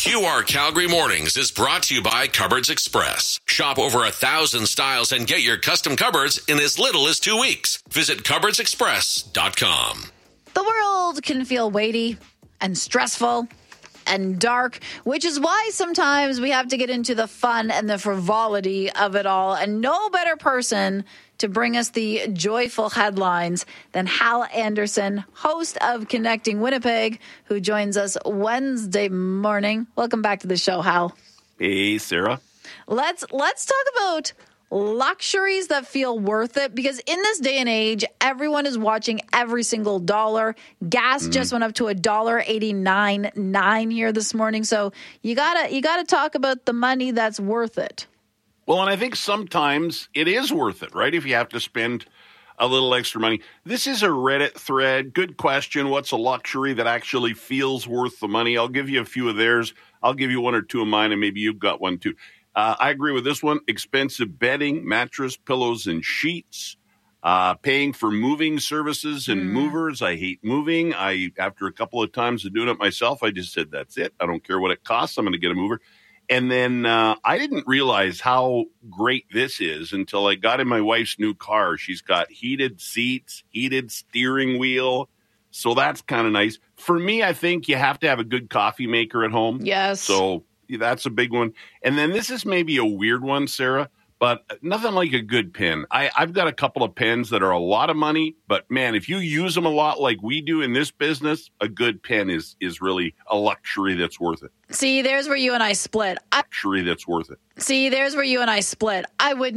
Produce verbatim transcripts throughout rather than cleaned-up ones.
Q R Calgary Mornings is brought to you by Cupboards Express. Shop over a thousand styles and get your custom cupboards in as little as two weeks. Visit cupboards express dot com. The world can feel weighty and stressful and dark, which is why sometimes we have to get into the fun and the frivolity of it all. And no better person to bring us the joyful headlines than Hal Anderson, host of Connecting Winnipeg, who joins us Wednesday morning. Welcome back to the show, Hal. Hey, Sarah. Let's let's talk about luxuries that feel worth it, because in this day and age, everyone is watching every single dollar. Gas mm. just went up to a dollar eighty-nine nine here this morning. So you gotta you gotta talk about the money that's worth it. Well, and I think sometimes it is worth it, right? If you have to spend a little extra money. This is a Reddit thread. Good question. What's a luxury that actually feels worth the money? I'll give you a few of theirs. I'll give you one or two of mine, and maybe you've got one too. Uh, I agree with this one. Expensive bedding, mattress, pillows, and sheets. Uh, paying for moving services and mm. movers. I hate moving. I, after a couple of times of doing it myself, I just said, that's it. I don't care what it costs. I'm going to get a mover. And then uh, I didn't realize how great this is until I got in my wife's new car. She's got heated seats, heated steering wheel. So that's kind of nice. For me, I think you have to have a good coffee maker at home. Yes. So that's a big one. And then this is maybe a weird one, Sarah, but nothing like a good pen. I, I've got a couple of pens that are a lot of money, but man, if you use them a lot like we do in this business, a good pen is is really a luxury that's worth it. See, there's where you and I split. I- luxury that's worth it. See, there's where you and I split. I would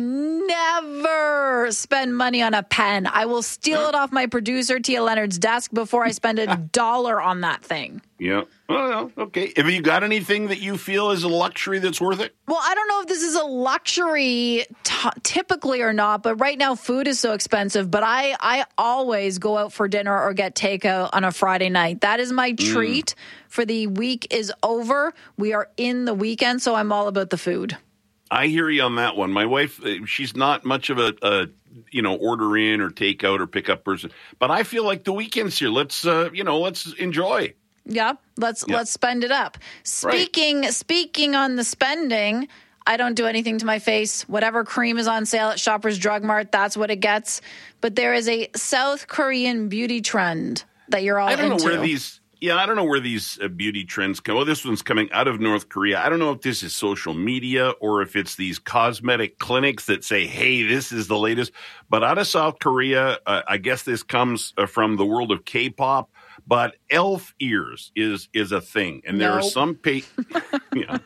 never spend money on a pen. I will steal huh? it off my producer, Tia Leonard's desk, before I spend a dollar on that thing. Yeah. Oh, no. Okay. Have you got anything that you feel is a luxury that's worth it? Well, I don't know if this is a luxury t- typically or not, but right now food is so expensive. But I, I always go out for dinner or get takeout on a Friday night. That is my treat mm. for the week is over. We are in the weekend, so I'm all about the food. I hear you on that one. My wife, she's not much of a, a you know, order in or take out or pick up person. But I feel like the weekend's here. Let's, uh, you know, let's enjoy. Yeah, let's yeah. let's spend it up. Speaking right. speaking on the spending, I don't do anything to my face. Whatever cream is on sale at Shoppers Drug Mart, that's what it gets. But there is a South Korean beauty trend that you're all into. I don't know where these Yeah, I don't know where these uh, beauty trends come. Well, this one's coming out of North Korea. I don't know if this is social media or if it's these cosmetic clinics that say, hey, this is the latest. But out of South Korea, uh, I guess this comes uh, from the world of K-pop. But elf ears is is a thing. And there nope. are some pa- yeah.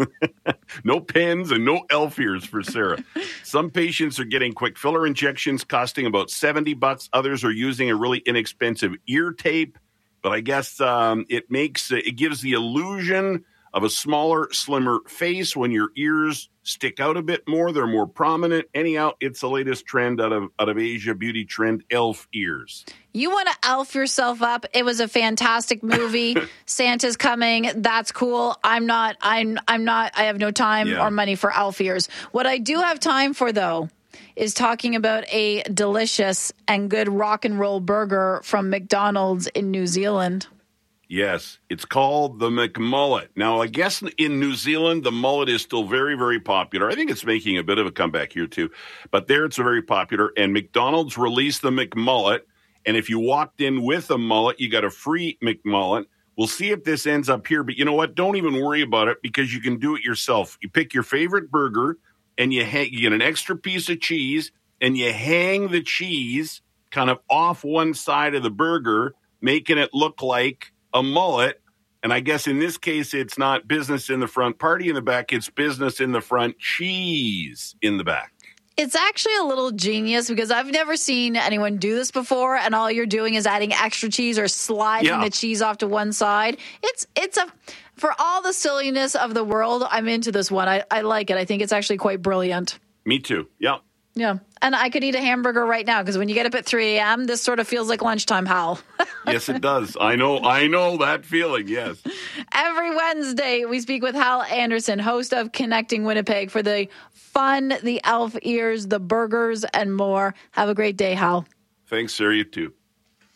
no pens and no elf ears for Sarah. Some patients are getting quick filler injections costing about seventy bucks. Others are using a really inexpensive ear tape. But I guess um, it makes it gives the illusion of a smaller, slimmer face when your ears stick out a bit more. They're more prominent. Anyhow, it's the latest trend out of out of Asia, beauty trend, elf ears. You want to elf yourself up. It was a fantastic movie. Santa's coming. That's cool. I'm not, I'm, I'm not, I have no time yeah. or money for elf ears. What I do have time for, though, is talking about a delicious and good rock and roll burger from McDonald's in New Zealand. Yes, it's called the McMullet. Now, I guess in New Zealand, the mullet is still very, very popular. I think it's making a bit of a comeback here, too. But there it's very popular. And McDonald's released the McMullet. And if you walked in with a mullet, you got a free McMullet. We'll see if this ends up here. But you know what? Don't even worry about it because you can do it yourself. You pick your favorite burger and you, hang, you get an extra piece of cheese and you hang the cheese kind of off one side of the burger, making it look like a mullet. And I guess in this case, it's not business in the front, party in the back. It's business in the front, cheese in the back. It's actually a little genius because I've never seen anyone do this before, and all you're doing is adding extra cheese or sliding yeah. the cheese off to one side. It's it's a for all the silliness of the world, I'm into this one. I, I like it. I think it's actually quite brilliant. Me too. Yeah. Yeah. And I could eat a hamburger right now because when you get up at three a.m., this sort of feels like lunchtime, Hal. Yes, it does. I know. I know that feeling. Yes. Every Wednesday, we speak with Hal Anderson, host of Connecting Winnipeg, for the fun, the elf ears, the burgers, and more. Have a great day, Hal. Thanks, sir. You too.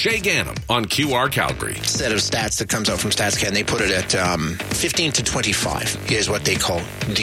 Shay Ganem on Q R Calgary. Set of stats that comes out from StatsCan, they put it at um, fifteen to twenty-five is what they call